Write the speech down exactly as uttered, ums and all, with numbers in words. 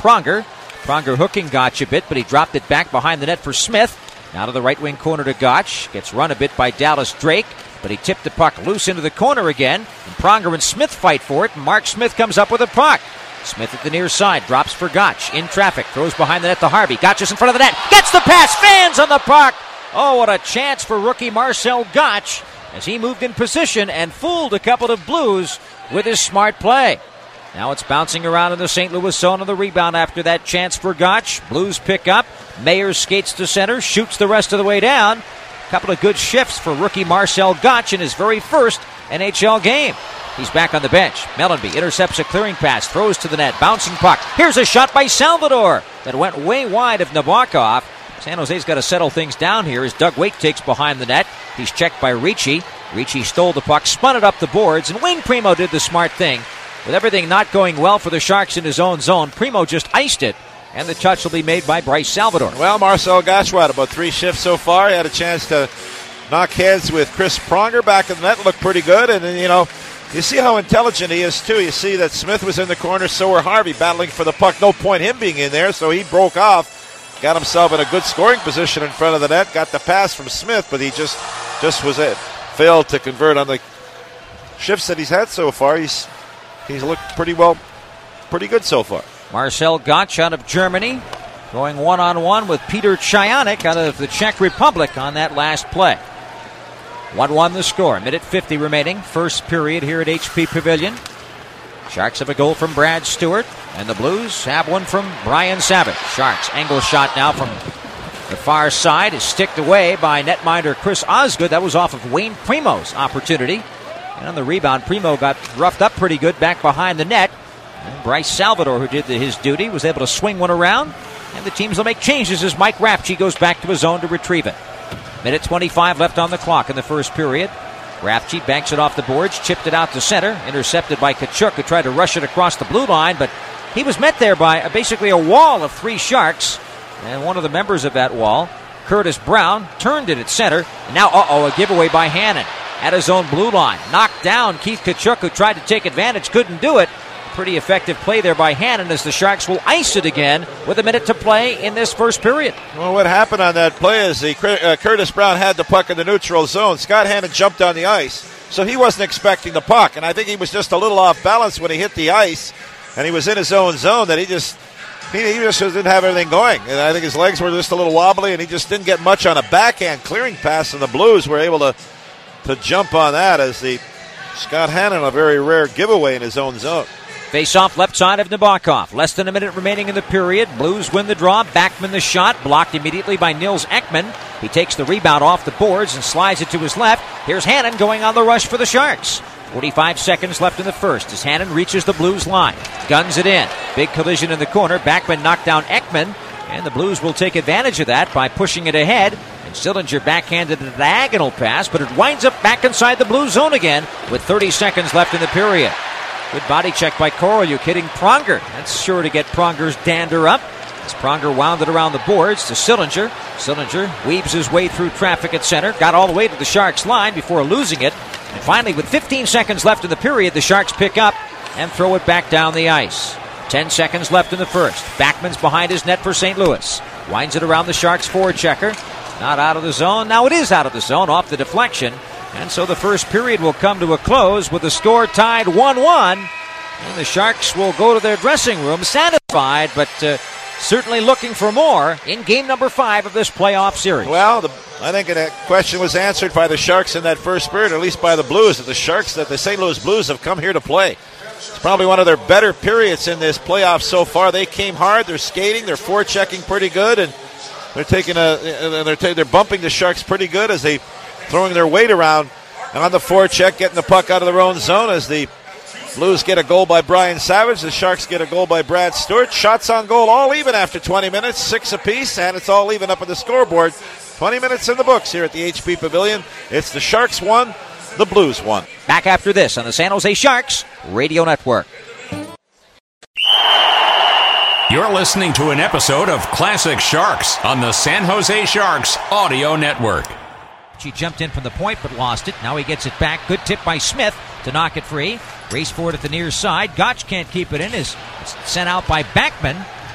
Pronger. Pronger hooking Gotch a bit, but he dropped it back behind the net for Smith. Now to the right wing corner to Gotch. Gets run a bit by Dallas Drake, but he tipped the puck loose into the corner again. And Pronger and Smith fight for it. And Mark Smith comes up with a puck. Smith at the near side, drops for Gotch. In traffic, throws behind the net to Harvey. Gotch is in front of the net. Gets the pass, fans on the puck. Oh, what a chance for rookie Marcel Gotch as he moved in position and fooled a couple of Blues with his smart play. Now it's bouncing around in the Saint Louis zone on the rebound after that chance for Gotch. Blues pick up. Mayer skates to center, shoots the rest of the way down. A couple of good shifts for rookie Marcel Gotch in his very first N H L game. He's back on the bench. Mellenby intercepts a clearing pass, throws to the net, bouncing puck. Here's a shot by Salvador that went way wide of Nabokov. San Jose's got to settle things down here as Doug Weight takes behind the net. He's checked by Ricci. Ricci stole the puck, spun it up the boards, and Wayne Primo did the smart thing. With everything not going well for the Sharks in his own zone, Primo just iced it, and the touch will be made by Bryce Salvador. Well, Marcel Gotch had about three shifts so far. He had a chance to knock heads with Chris Pronger back in the net, looked pretty good, and then, you know, you see how intelligent he is, too. You see that Smith was in the corner, so were Harvey battling for the puck. No point him being in there, so he broke off, got himself in a good scoring position in front of the net, got the pass from Smith, but he just just was it. Failed to convert on the shifts that he's had so far. He's he's looked pretty well, pretty good so far. Marcel Gotch out of Germany, going one-on-one with Peter Chayanek out of the Czech Republic on that last play. one one the score. Minute fifty remaining. First period here at H P Pavilion. Sharks have a goal from Brad Stewart, and the Blues have one from Brian Savage. Sharks angle shot now from the far side is sticked away by netminder Chris Osgood. That was off of Wayne Primo's opportunity. And on the rebound, Primo got roughed up pretty good back behind the net. And Bryce Salvador, who did the, his duty, was able to swing one around. And the teams will make changes as Mike Rafchi goes back to his zone to retrieve it. Minute twenty-five left on the clock in the first period. Rafchi banks it off the boards, chipped it out to center, intercepted by Tkachuk, who tried to rush it across the blue line, but he was met there by a, basically a wall of three Sharks. And one of the members of that wall, Curtis Brown, turned it at center. And now, uh-oh, a giveaway by Hannon at his own blue line. Knocked down Keith Tkachuk, who tried to take advantage, couldn't do it. Pretty effective play there by Hannon as the Sharks will ice it again with a minute to play in this first period. Well, what happened on that play is the uh, Curtis Brown had the puck in the neutral zone. Scott Hannon jumped on the ice, so he wasn't expecting the puck. And I think he was just a little off balance when he hit the ice, and he was in his own zone that he just... He, he just didn't have everything going. And I think his legs were just a little wobbly, and he just didn't get much on a backhand clearing pass, and the Blues were able to, to jump on that as the Scott Hannon, a very rare giveaway in his own zone. Face-off left side of Nabokov. Less than a minute remaining in the period. Blues win the draw. Backman the shot. Blocked immediately by Nils Ekman. He takes the rebound off the boards and slides it to his left. Here's Hannon going on the rush for the Sharks. forty-five seconds left in the first as Hannon reaches the Blues line. Guns it in. Big collision in the corner. Backman knocked down Ekman. And the Blues will take advantage of that by pushing it ahead. And Sillinger backhanded a diagonal pass, but it winds up back inside the Blues zone again with thirty seconds left in the period. Good body check by Korolyuk hitting Pronger. That's sure to get Pronger's dander up. As Pronger wound it around the boards to Sillinger. Sillinger weaves his way through traffic at center. Got all the way to the Sharks line before losing it. And finally, with fifteen seconds left in the period, the Sharks pick up and throw it back down the ice. ten seconds left in the first. Backman's behind his net for Saint Louis. Winds it around the Sharks forechecker. Not out of the zone. Now it is out of the zone off the deflection. And so the first period will come to a close with the score tied one one. And the Sharks will go to their dressing room satisfied, but uh, certainly looking for more in game number five of this playoff series. Well, the, I think that question was answered by the Sharks in that first period, or at least by the Blues, that the Sharks, that the Saint Louis Blues have come here to play. It's probably one of their better periods in this playoff so far. They came hard, they're skating, they're forechecking pretty good, and they're taking a, they're ta- they're bumping the Sharks pretty good as they throwing their weight around on the forecheck, getting the puck out of their own zone as the Blues get a goal by Brian Savage. The Sharks get a goal by Brad Stewart. Shots on goal all even after twenty minutes, six apiece, and it's all even up on the scoreboard. twenty minutes in the books here at the H P Pavilion. It's the Sharks one, the Blues one. Back after this on the San Jose Sharks Radio Network. You're listening to an episode of Classic Sharks on the San Jose Sharks Audio Network. He jumped in from the point but lost it. Now he gets it back. Good tip by Smith to knock it free. Race for it at the near side. Gotch can't keep it in. Is sent out by Backman.